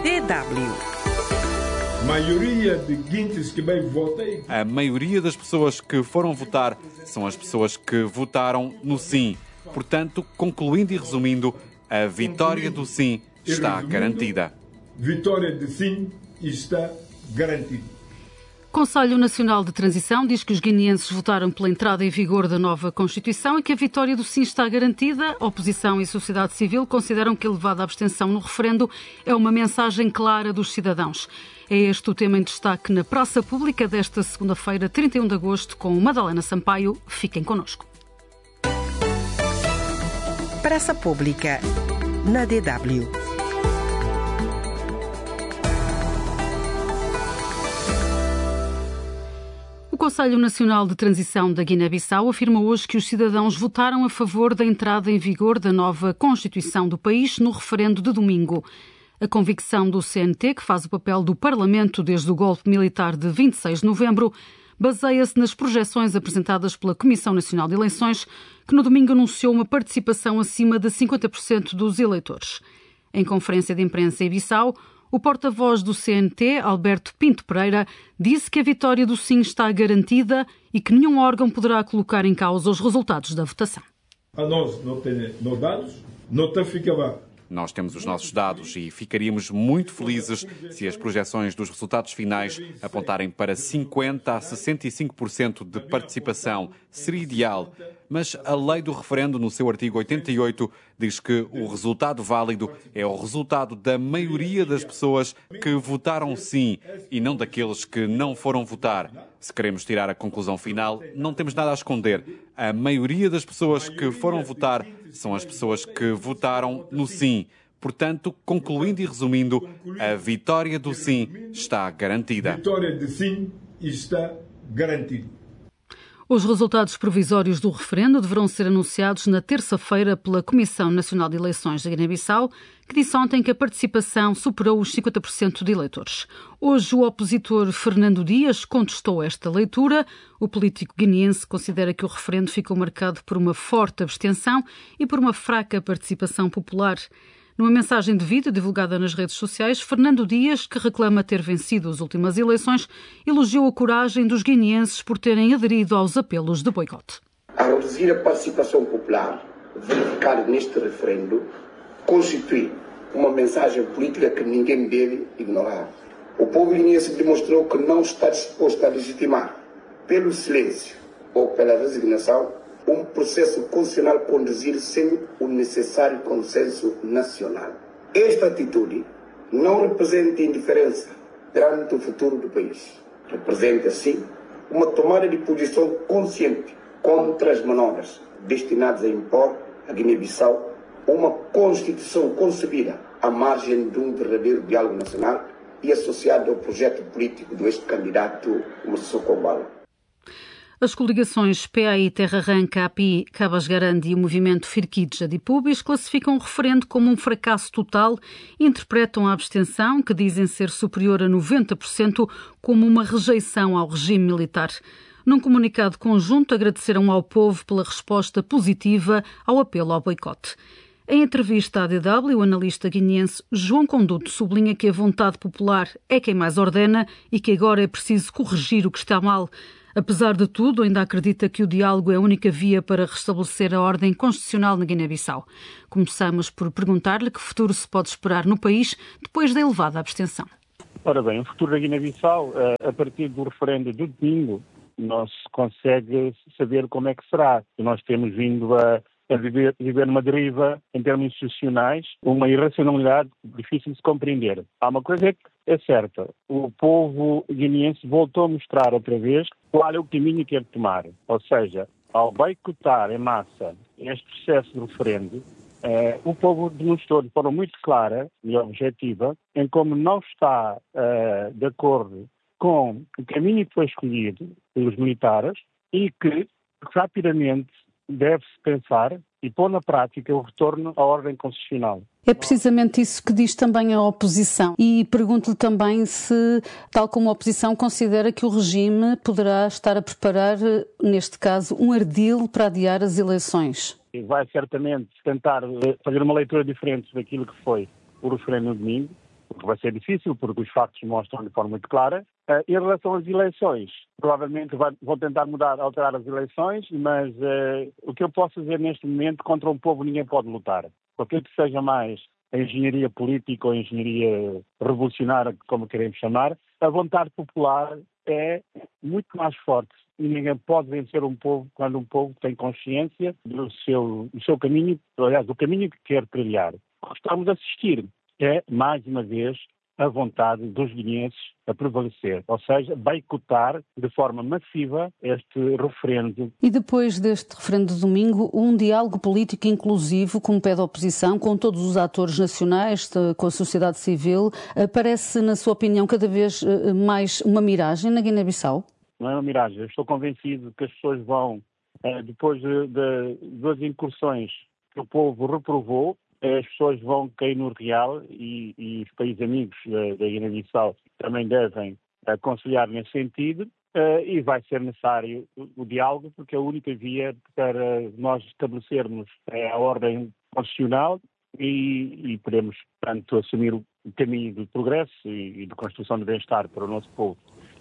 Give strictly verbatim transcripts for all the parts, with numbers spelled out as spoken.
D W. Maioria de guintes que vai votar. A maioria das pessoas que foram votar são as pessoas que votaram no sim. Portanto, concluindo e resumindo, a vitória do sim está garantida. Vitória do sim está garantida. O Conselho Nacional de Transição diz que os guineenses votaram pela entrada em vigor da nova Constituição e que a vitória do sim está garantida. A oposição e a sociedade civil consideram que a elevada abstenção no referendo é uma mensagem clara dos cidadãos. É este o tema em destaque na Praça Pública desta segunda-feira, trinta e um de agosto, com Madalena Sampaio. Fiquem connosco. Praça Pública, na D W. O Conselho Nacional de Transição da Guiné-Bissau afirma hoje que os cidadãos votaram a favor da entrada em vigor da nova Constituição do país no referendo de domingo. A convicção do C N T, que faz o papel do Parlamento desde o golpe militar de vinte e seis de novembro, baseia-se nas projeções apresentadas pela Comissão Nacional de Eleições, que no domingo anunciou uma participação acima de cinquenta por cento dos eleitores. Em conferência de imprensa em Bissau, o porta-voz do C N T, Alberto Pinto Pereira, disse que a vitória do sim está garantida e que nenhum órgão poderá colocar em causa os resultados da votação. A nós não tem no dados, não tem ficava. Nós temos os nossos dados e ficaríamos muito felizes se as projeções dos resultados finais apontarem para cinquenta a sessenta e cinco por cento de participação. Seria ideal, mas a lei do referendo, no seu artigo oitenta e oito, diz que o resultado válido é o resultado da maioria das pessoas que votaram sim e não daqueles que não foram votar. Se queremos tirar a conclusão final, não temos nada a esconder. A maioria das pessoas que foram votar são as pessoas que votaram no sim. Portanto, concluindo e resumindo, a vitória do sim está garantida. A vitória do sim está garantida. Os resultados provisórios do referendo deverão ser anunciados na terça-feira pela Comissão Nacional de Eleições da Guiné-Bissau, que disse ontem que a participação superou os cinquenta por cento de eleitores. Hoje, o opositor Fernando Dias contestou esta leitura. O político guineense considera que o referendo ficou marcado por uma forte abstenção e por uma fraca participação popular. Numa mensagem de vídeo divulgada nas redes sociais, Fernando Dias, que reclama ter vencido as últimas eleições, elogiou a coragem dos guineenses por terem aderido aos apelos de boicote. A reduzir a participação popular verificada neste referendo constitui uma mensagem política que ninguém deve ignorar. O povo guineense demonstrou que não está disposto a legitimar, pelo silêncio ou pela resignação, um processo constitucional conduzir sem o necessário consenso nacional. Esta atitude não representa indiferença perante o futuro do país. Representa, sim, uma tomada de posição consciente contra as manobras destinadas a impor à Guiné-Bissau uma Constituição concebida à margem de um verdadeiro diálogo nacional e associado ao projeto político do ex-candidato Moussouko Embalo. As coligações P A I Terra Arranca, A P I, Cabas Garande e o movimento Firquides Adipubis classificam o referendo como um fracasso total e interpretam a abstenção, que dizem ser superior a noventa por cento, como uma rejeição ao regime militar. Num comunicado conjunto, agradeceram ao povo pela resposta positiva ao apelo ao boicote. Em entrevista à D W, o analista guineense João Conduto sublinha que a vontade popular é quem mais ordena e que agora é preciso corrigir o que está mal. Apesar de tudo, ainda acredita que o diálogo é a única via para restabelecer a ordem constitucional na Guiné-Bissau. Começamos por perguntar-lhe que futuro se pode esperar no país depois da elevada abstenção. Ora bem, o futuro da Guiné-Bissau, a partir do referendo do domingo, não se consegue saber como é que será. Nós temos vindo a, a viver, viver numa deriva em termos institucionais, uma irracionalidade difícil de se compreender. Há uma coisa que é certa, o povo guineense voltou a mostrar outra vez qual é o caminho que quer tomar. Ou seja, ao boicotar em massa este processo de referendo, eh, o povo demonstrou de forma muito clara e objetiva em como não está eh, de acordo com o caminho que foi escolhido pelos militares e que rapidamente deve-se pensar e pôr na prática o retorno à ordem constitucional. É precisamente isso que diz também a oposição. E pergunto-lhe também se, tal como a oposição, considera que o regime poderá estar a preparar, neste caso, um ardil para adiar as eleições. Vai certamente tentar fazer uma leitura diferente daquilo que foi o referendo no domingo. O vai ser difícil, porque os factos mostram de forma muito clara. Uh, em relação às eleições, provavelmente vai, vão tentar mudar, alterar as eleições, mas uh, o que eu posso dizer neste momento, contra um povo ninguém pode lutar. Qualquer que seja mais a engenharia política ou a engenharia revolucionária, como queremos chamar, a vontade popular é muito mais forte. E ninguém pode vencer um povo quando um povo tem consciência do seu, do seu caminho, aliás, do caminho que quer trilhar. O que estamos a assistir é, mais uma vez, a vontade dos guineenses a prevalecer, ou seja, boicotar de forma massiva este referendo. E depois deste referendo de domingo, um diálogo político inclusivo, como pede a oposição, com todos os atores nacionais, com a sociedade civil, parece, na sua opinião, cada vez mais uma miragem na Guiné-Bissau? Não é uma miragem. Eu estou convencido que as pessoas vão, depois de, de duas incursões que o povo reprovou, as pessoas vão cair no real e, e os países amigos da, da Guiné-Bissau também devem aconselhar nesse sentido uh, e vai ser necessário o, o diálogo, porque é a única via para nós estabelecermos uh, a ordem constitucional e, e podemos, portanto, assumir o caminho do progresso e, e de construção de bem-estar para o nosso povo.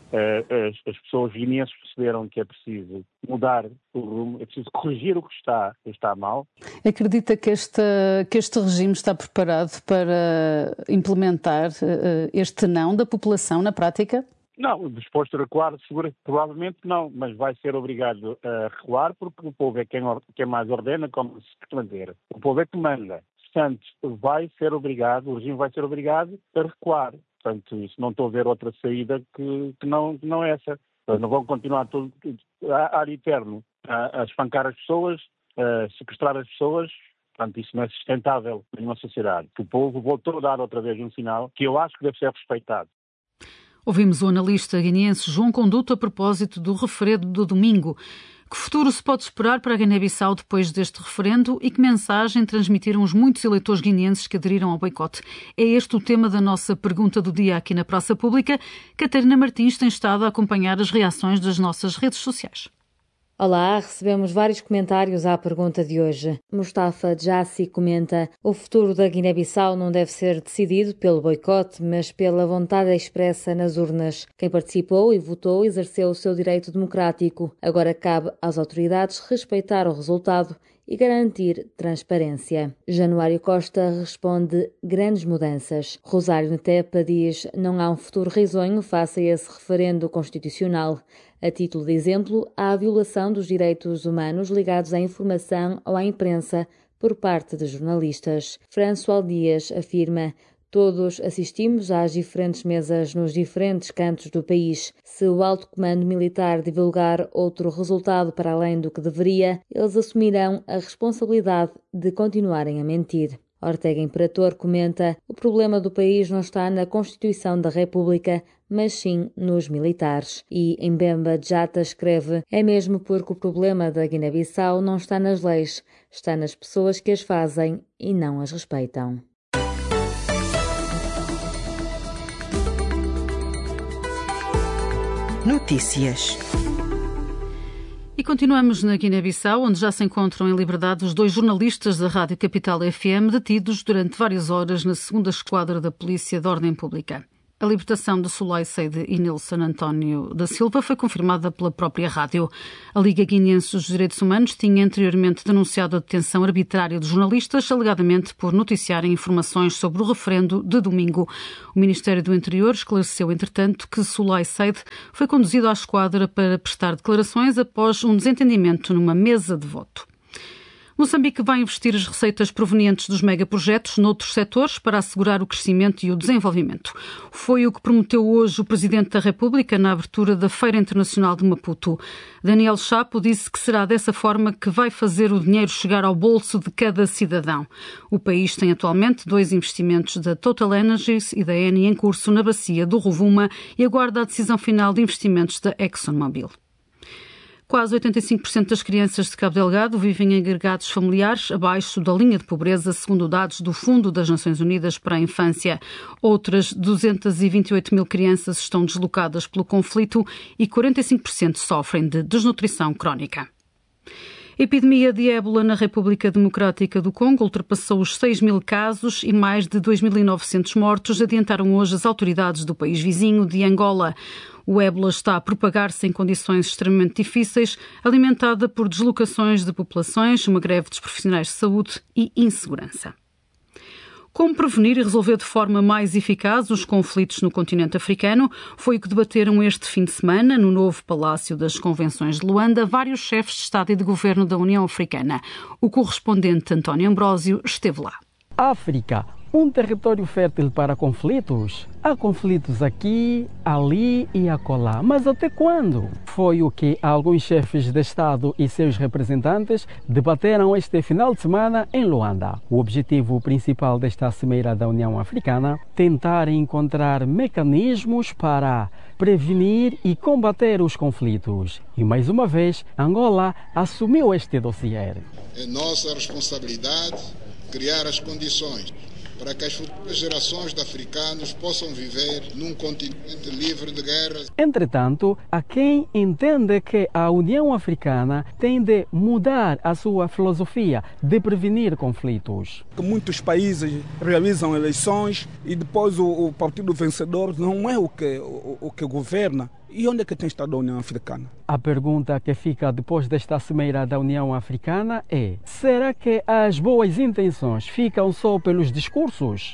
As, as pessoas guineenses perceberam que é preciso mudar o rumo, é preciso corrigir o que está, está mal. Acredita que este, que este regime está preparado para implementar este não da população na prática? Não, disposto a recuar, segura, provavelmente não, mas vai ser obrigado a recuar porque o povo é quem, quem mais ordena, como se costuma dizer. O povo é que manda. Portanto, vai ser obrigado, o regime vai ser obrigado a recuar. Portanto, isso, não estou a ver outra saída que, que não, não é essa. Não vão continuar todo, a ar eterno a, a espancar as pessoas, a sequestrar as pessoas. Portanto, isso não é sustentável numa sociedade. O povo voltou a dar outra vez um sinal que eu acho que deve ser respeitado. Ouvimos o analista guineense João Conduto a propósito do referendo do domingo. Que futuro se pode esperar para a Guiné-Bissau depois deste referendo e que mensagem transmitiram os muitos eleitores guineenses que aderiram ao boicote? É este o tema da nossa pergunta do dia aqui na Praça Pública. Catarina Martins tem estado a acompanhar as reações das nossas redes sociais. Olá, recebemos vários comentários à pergunta de hoje. Mustafa Jassi comenta: o futuro da Guiné-Bissau não deve ser decidido pelo boicote, mas pela vontade expressa nas urnas. Quem participou e votou exerceu o seu direito democrático. Agora cabe às autoridades respeitar o resultado e garantir transparência. Januário Costa responde: grandes mudanças. Rosário Netepa diz: não há um futuro risonho face a esse referendo constitucional. A título de exemplo, há a violação dos direitos humanos ligados à informação ou à imprensa por parte de jornalistas. François Dias afirma: todos assistimos às diferentes mesas nos diferentes cantos do país. Se o alto comando militar divulgar outro resultado para além do que deveria, eles assumirão a responsabilidade de continuarem a mentir. Ortega Imperator comenta: o problema do país não está na Constituição da República, mas sim nos militares. E Mbemba Jata escreve: é mesmo porque o problema da Guiné-Bissau não está nas leis, está nas pessoas que as fazem e não as respeitam. Notícias. E continuamos na Guiné-Bissau, onde já se encontram em liberdade os dois jornalistas da Rádio Capital F M detidos durante várias horas na segunda Esquadra da Polícia de Ordem Pública. A libertação de Soulay Seide e Nilson António da Silva foi confirmada pela própria rádio. A Liga Guineense dos Direitos Humanos tinha anteriormente denunciado a detenção arbitrária de jornalistas, alegadamente por noticiarem informações sobre o referendo de domingo. O Ministério do Interior esclareceu, entretanto, que Soulay Seide foi conduzido à esquadra para prestar declarações após um desentendimento numa mesa de voto. Moçambique vai investir as receitas provenientes dos megaprojetos noutros setores para assegurar o crescimento e o desenvolvimento. Foi o que prometeu hoje o Presidente da República na abertura da Feira Internacional de Maputo. Daniel Chapo disse que será dessa forma que vai fazer o dinheiro chegar ao bolso de cada cidadão. O país tem atualmente dois investimentos da Total Energies e da Eni em curso na bacia do Rovuma e aguarda a decisão final de investimentos da ExxonMobil. Quase oitenta e cinco por cento das crianças de Cabo Delgado vivem em agregados familiares abaixo da linha de pobreza, segundo dados do Fundo das Nações Unidas para a Infância. Outras duzentas e vinte e oito mil crianças estão deslocadas pelo conflito e quarenta e cinco por cento sofrem de desnutrição crónica. A epidemia de ébola na República Democrática do Congo ultrapassou os seis mil casos e mais de dois mil e novecentos mortos, adiantaram hoje as autoridades do país vizinho de Angola. O ébola está a propagar-se em condições extremamente difíceis, alimentada por deslocações de populações, uma greve dos profissionais de saúde e insegurança. Como prevenir e resolver de forma mais eficaz os conflitos no continente africano foi o que debateram este fim de semana no novo Palácio das Convenções de Luanda vários chefes de Estado e de Governo da União Africana. O correspondente António Ambrósio esteve lá. África, um território fértil para conflitos. Há conflitos aqui, ali e acolá. Mas até quando? Foi o que alguns chefes de Estado e seus representantes debateram este final de semana em Luanda. O objetivo principal desta cimeira da União Africana é tentar encontrar mecanismos para prevenir e combater os conflitos. E mais uma vez, Angola assumiu este dossiê. É nossa responsabilidade criar as condições para que as futuras gerações de africanos possam viver num continente livre de guerras. Entretanto, há quem entende que a União Africana tem de mudar a sua filosofia de prevenir conflitos. Muitos países realizam eleições e depois o, o partido vencedor não é o que, o, o que governa. E onde é que tem estado a União Africana? A pergunta que fica depois desta cimeira da União Africana é: será que as boas intenções ficam só pelos discursos?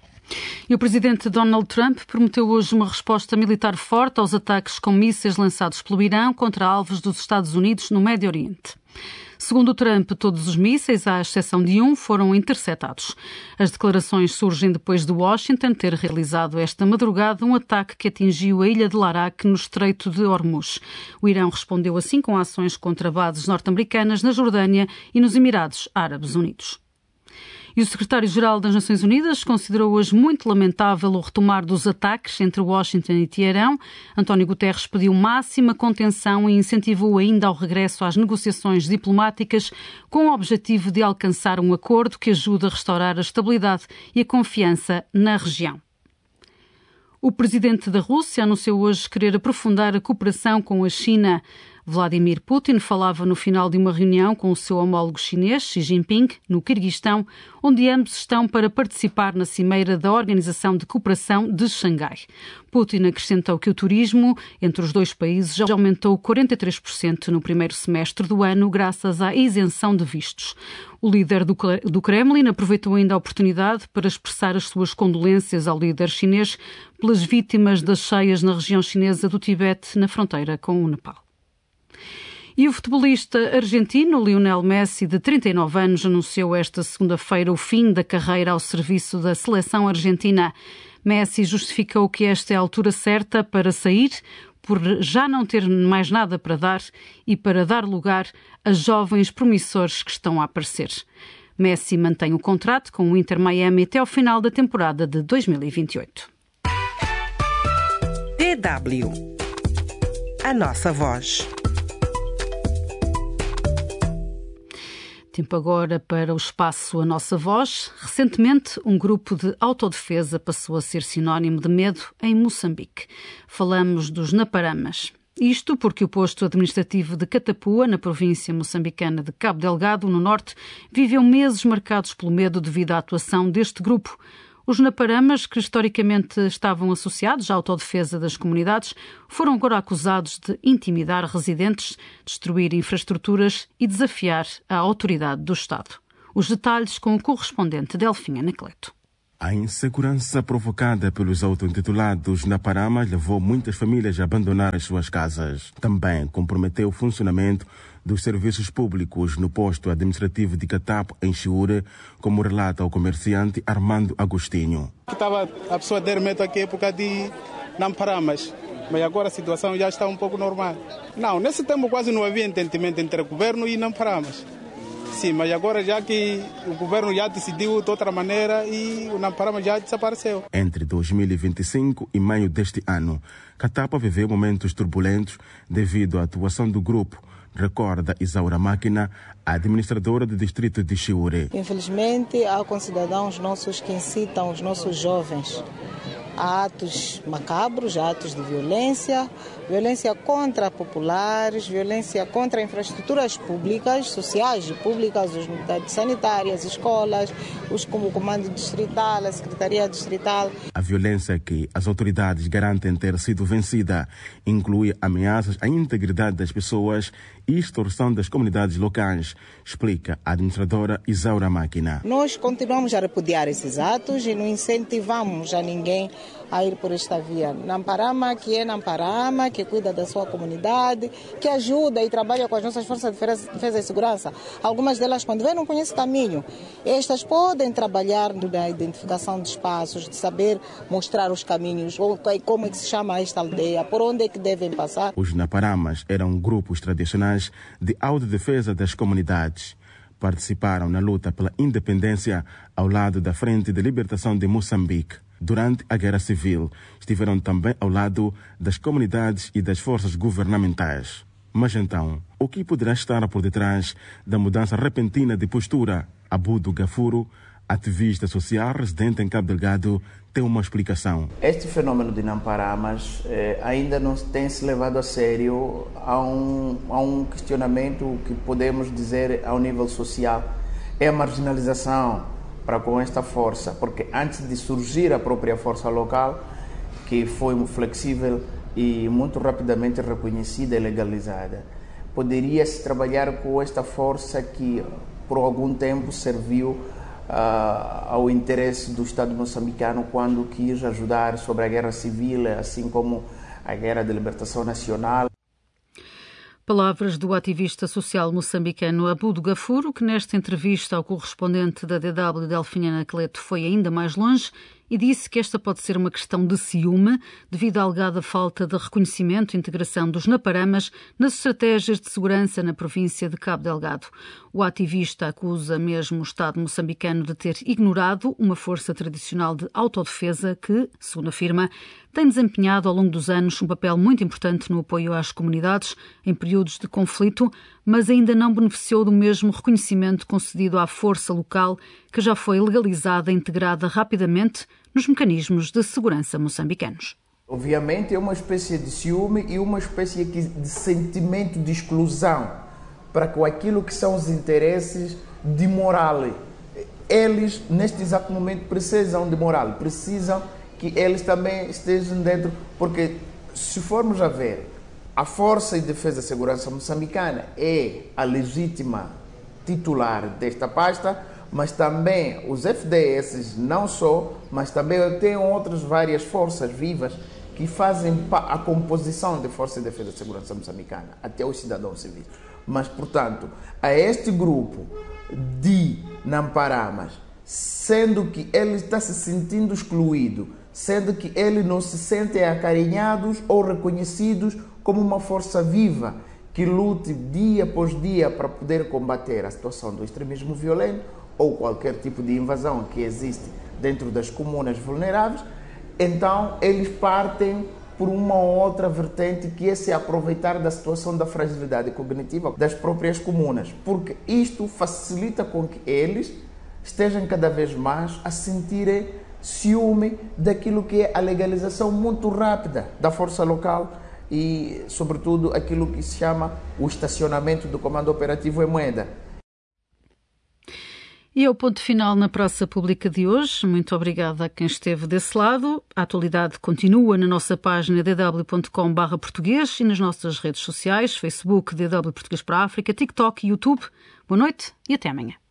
E o presidente Donald Trump prometeu hoje uma resposta militar forte aos ataques com mísseis lançados pelo Irão contra alvos dos Estados Unidos no Médio Oriente. Segundo Trump, todos os mísseis, à exceção de um, foram interceptados. As declarações surgem depois de Washington ter realizado esta madrugada um ataque que atingiu a ilha de Larak, no Estreito de Hormuz. O Irão respondeu assim com ações contra bases norte-americanas na Jordânia e nos Emirados Árabes Unidos. E o secretário-geral das Nações Unidas considerou hoje muito lamentável o retomar dos ataques entre Washington e Teherão. António Guterres pediu máxima contenção e incentivou ainda ao regresso às negociações diplomáticas com o objetivo de alcançar um acordo que ajude a restaurar a estabilidade e a confiança na região. O presidente da Rússia anunciou hoje querer aprofundar a cooperação com a China. Vladimir Putin falava no final de uma reunião com o seu homólogo chinês, Xi Jinping, no Quirguistão, onde ambos estão para participar na cimeira da Organização de Cooperação de Xangai. Putin acrescentou que o turismo entre os dois países já aumentou quarenta e três por cento no primeiro semestre do ano, graças à isenção de vistos. O líder do Kremlin aproveitou ainda a oportunidade para expressar as suas condolências ao líder chinês pelas vítimas das cheias na região chinesa do Tibete, na fronteira com o Nepal. E o futebolista argentino Lionel Messi, de trinta e nove anos, anunciou esta segunda-feira o fim da carreira ao serviço da seleção argentina. Messi justificou que esta é a altura certa para sair, por já não ter mais nada para dar e para dar lugar a jovens promissores que estão a aparecer. Messi mantém o contrato com o Inter Miami até ao final da temporada de dois mil e vinte e oito. D W. A nossa voz. Tempo agora para o espaço A Nossa Voz. Recentemente, um grupo de autodefesa passou a ser sinónimo de medo em Moçambique. Falamos dos Naparamas. Isto porque o posto administrativo de Catapua, na província moçambicana de Cabo Delgado, no norte, viveu meses marcados pelo medo devido à atuação deste grupo. Os Naparamas, que historicamente estavam associados à autodefesa das comunidades, foram agora acusados de intimidar residentes, destruir infraestruturas e desafiar a autoridade do Estado. Os detalhes com o correspondente Delfim Anacleto. A insegurança provocada pelos auto-intitulados Naparamas levou muitas famílias a abandonar as suas casas. Também comprometeu o funcionamento dos serviços públicos no posto administrativo de Catapo, em Chiure, como relata o comerciante Armando Agostinho. Estava a pessoa ter medo aqui por causa de Naparamas, mas agora a situação já está um pouco normal. Não, nesse tempo quase não havia entendimento entre o governo e Naparamas. Sim, mas agora já que o governo já decidiu de outra maneira e o Naparama já desapareceu. Entre dois mil e vinte e cinco e maio deste ano, Catapa viveu momentos turbulentos devido à atuação do grupo, recorda Isaura Máquina, a administradora do distrito de Chiure. Infelizmente, há concidadãos nossos que incitam os nossos jovens a atos macabros, a atos de violência, Violência contra populares, violência contra infraestruturas públicas, sociais e públicas, as unidades sanitárias, escolas, os como o Comando Distrital, a Secretaria Distrital. A violência que as autoridades garantem ter sido vencida inclui ameaças à integridade das pessoas e extorsão das comunidades locais, explica a administradora Isaura Máquina. Nós continuamos a repudiar esses atos e não incentivamos a ninguém a ir por esta via. Namparama, que é Namparama, que cuida da sua comunidade, que ajuda e trabalha com as nossas forças de defesa e segurança. Algumas delas, quando vêm, não conhecem o caminho. Estas podem trabalhar na identificação de espaços, de saber mostrar os caminhos, ou como é que se chama esta aldeia, por onde é que devem passar. Os Naparamas eram grupos tradicionais de autodefesa das comunidades. Participaram na luta pela independência ao lado da Frente de Libertação de Moçambique. Durante a Guerra Civil, estiveram também ao lado das comunidades e das forças governamentais. Mas então, o que poderá estar por detrás da mudança repentina de postura? Abudu Gafuro, ativista social residente em Cabo Delgado, tem uma explicação. Este fenômeno de Namparamas eh, ainda não tem se levado a sério a um, a um questionamento que podemos dizer ao nível social. É a marginalização para com esta força, porque antes de surgir a própria força local, que foi flexível e muito rapidamente reconhecida e legalizada, poderia-se trabalhar com esta força que por algum tempo serviu Uh, ao interesse do Estado moçambicano quando quis ajudar sobre a guerra civil, assim como a guerra de libertação nacional. Palavras do ativista social moçambicano Abudu Gafuro, que nesta entrevista ao correspondente da D W, Delfina Anacleto, foi ainda mais longe e disse que esta pode ser uma questão de ciúme devido à alegada falta de reconhecimento e integração dos Naparamas nas estratégias de segurança na província de Cabo Delgado. O ativista acusa mesmo o Estado moçambicano de ter ignorado uma força tradicional de autodefesa que, segundo afirma, tem desempenhado ao longo dos anos um papel muito importante no apoio às comunidades em períodos de conflito, mas ainda não beneficiou do mesmo reconhecimento concedido à força local, que já foi legalizada e integrada rapidamente nos mecanismos de segurança moçambicanos. Obviamente é uma espécie de ciúme e uma espécie de sentimento de exclusão para com aquilo que são os interesses de moral. Eles, neste exato momento, precisam de moral, precisam que eles também estejam dentro, porque se formos a ver, a Força de Defesa e Segurança moçambicana é a legítima titular desta pasta, mas também os F D S, não só, mas também tem outras várias forças vivas que fazem a composição da Força de Defesa e Segurança moçambicana, até os cidadãos civis. Mas, portanto, a este grupo de Namparamas, sendo que ele está se sentindo excluído, sendo que ele não se sente acarinhados ou reconhecidos como uma força viva que lute dia após dia para poder combater a situação do extremismo violento ou qualquer tipo de invasão que existe dentro das comunas vulneráveis, então eles partem por uma outra vertente, que é se aproveitar da situação da fragilidade cognitiva das próprias comunas, porque isto facilita com que eles estejam cada vez mais a sentirem ciúme daquilo que é a legalização muito rápida da força local e, sobretudo, aquilo que se chama o estacionamento do Comando Operativo em Moeda. E é o ponto final na praça pública de hoje. Muito obrigada a quem esteve desse lado. A atualidade continua na nossa página d w ponto com barra português e nas nossas redes sociais, Facebook, D W Português para a África, TikTok e YouTube. Boa noite e até amanhã.